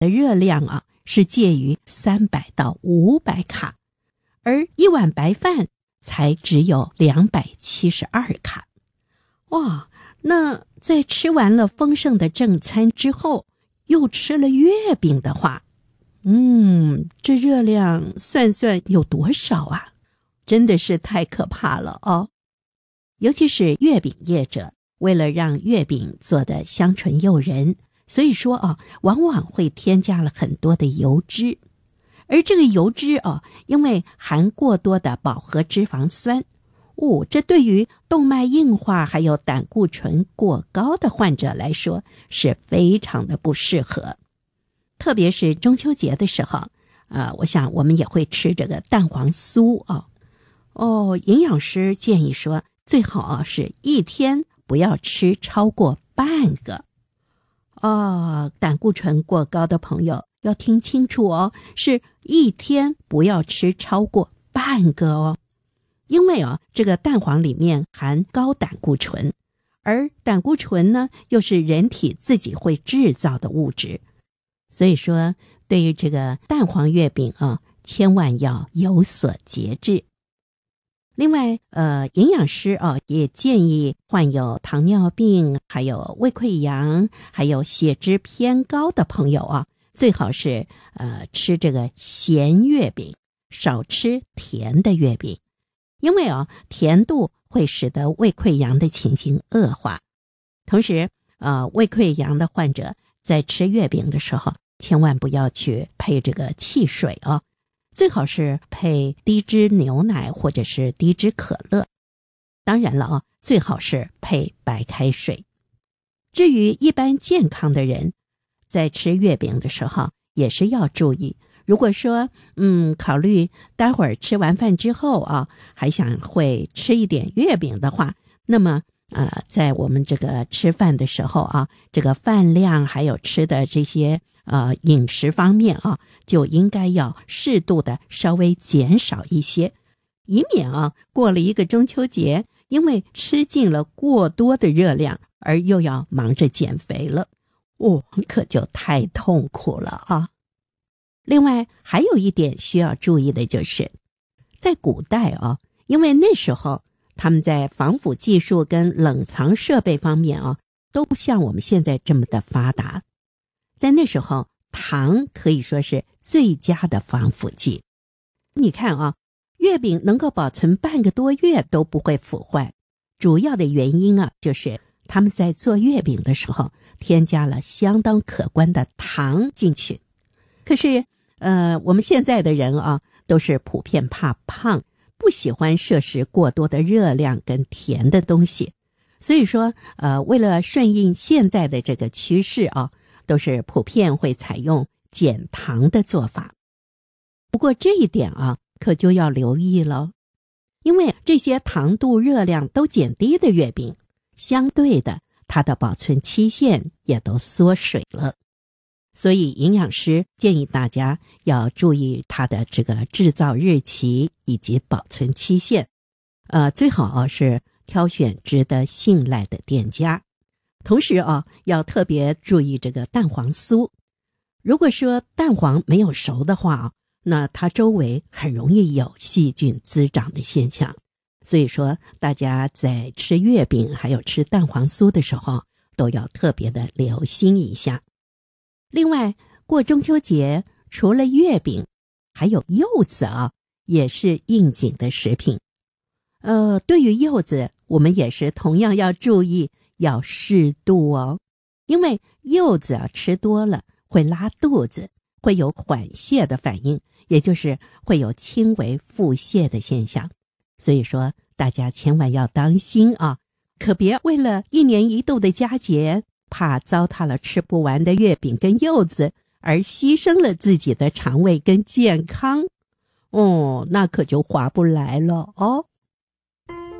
的热量啊是介于300到500卡，而一碗白饭才只有272卡。哇，那在吃完了丰盛的正餐之后，又吃了月饼的话，这热量算算有多少啊？真的是太可怕了哦。尤其是月饼业者，为了让月饼做得香醇诱人，所以说往往会添加了很多的油脂。而这个油脂因为含过多的饱和脂肪酸，这对于动脉硬化还有胆固醇过高的患者来说是非常的不适合。特别是中秋节的时候，我想我们也会吃这个蛋黄酥营养师建议说，最好是一天不要吃超过半个。胆固醇过高的朋友要听清楚是一天不要吃超过半个因为这个蛋黄里面含高胆固醇，而胆固醇呢又是人体自己会制造的物质，所以说对于这个蛋黄月饼千万要有所节制。另外营养师也建议患有糖尿病还有胃溃疡还有血脂偏高的朋友最好是吃这个咸月饼，少吃甜的月饼，因为甜度会使得胃溃疡的情形恶化。同时胃溃疡的患者在吃月饼的时候千万不要去配这个汽水最好是配低脂牛奶或者是低脂可乐。当然了最好是配白开水。至于一般健康的人，在吃月饼的时候也是要注意，如果说考虑待会儿吃完饭之后还想会吃一点月饼的话，那么在我们这个吃饭的时候这个饭量还有吃的这些饮食方面就应该要适度的稍微减少一些，以免过了一个中秋节，因为吃进了过多的热量而又要忙着减肥了，可就太痛苦了另外还有一点需要注意的就是，在古代因为那时候他们在防腐技术跟冷藏设备方面都不像我们现在这么的发达，在那时候糖可以说是最佳的防腐剂。你看月饼能够保存半个多月都不会腐坏，主要的原因就是他们在做月饼的时候添加了相当可观的糖进去。可是我们现在的人都是普遍怕胖，不喜欢摄食过多的热量跟甜的东西，所以说为了顺应现在的这个趋势都是普遍会采用减糖的做法。不过这一点可就要留意了，因为这些糖度热量都减低的月饼，相对的它的保存期限也都缩水了。所以营养师建议大家要注意它的这个制造日期以及保存期限，最好是挑选值得信赖的店家。同时要特别注意这个蛋黄酥，如果说蛋黄没有熟的话那它周围很容易有细菌滋长的现象，所以说大家在吃月饼还有吃蛋黄酥的时候都要特别的留心一下。另外过中秋节除了月饼还有柚子也是应景的食品。对于柚子我们也是同样要注意，要适度因为柚子吃多了会拉肚子，会有缓泻的反应，也就是会有轻微腹泻的现象。所以说大家千万要当心可别为了一年一度的佳节，怕糟蹋了吃不完的月饼跟柚子，而牺牲了自己的肠胃跟健康那可就划不来了